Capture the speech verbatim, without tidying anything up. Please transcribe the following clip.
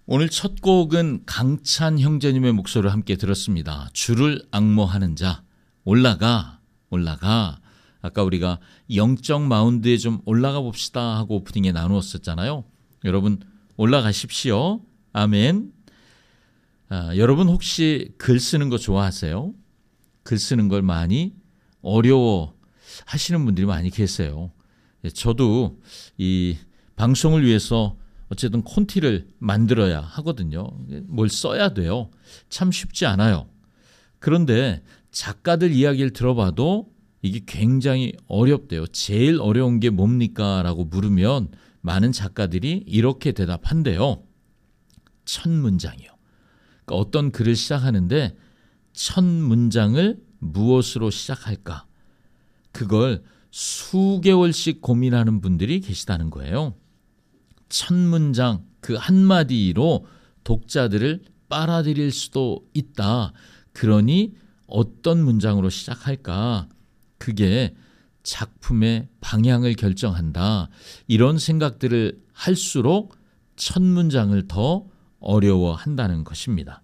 오늘 첫 곡은 강찬 형제님의 목소리를 함께 들었습니다. 주를 앙모하는 자, 올라가 올라가. 아까 우리가 영적 마운드에 좀 올라가 봅시다 하고 오프닝에 나누었었잖아요. 여러분 올라가십시오. 아멘. 아, 여러분 혹시 글 쓰는 거 좋아하세요? 글 쓰는 걸 많이 어려워 하시는 분들이 많이 계세요. 저도 이 방송을 위해서 어쨌든 콘티를 만들어야 하거든요. 뭘 써야 돼요. 참 쉽지 않아요. 그런데 작가들 이야기를 들어봐도 이게 굉장히 어렵대요. 제일 어려운 게 뭡니까? 라고 물으면 많은 작가들이 이렇게 대답한대요. 첫 문장이요. 그러니까 어떤 글을 시작하는데 첫 문장을 무엇으로 시작할까? 그걸 수개월씩 고민하는 분들이 계시다는 거예요. 첫 문장 그 한마디로 독자들을 빨아들일 수도 있다. 그러니 어떤 문장으로 시작할까? 그게 작품의 방향을 결정한다. 이런 생각들을 할수록 첫 문장을 더 어려워한다는 것입니다.